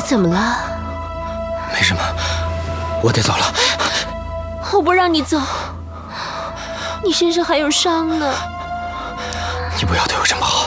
怎么了？ 没什么，我得走了。 我不让你走，你身上还有伤呢。 你不要对我这么好。